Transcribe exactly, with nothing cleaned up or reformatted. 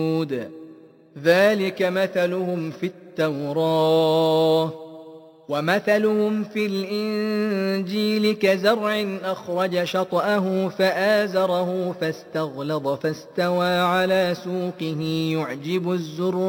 ذلك مثلهم في التوراة ومثلهم في الإنجيل كزرع أخرج شطأه فآزره فاستغلظ فاستوى على سوقه يعجب الزراع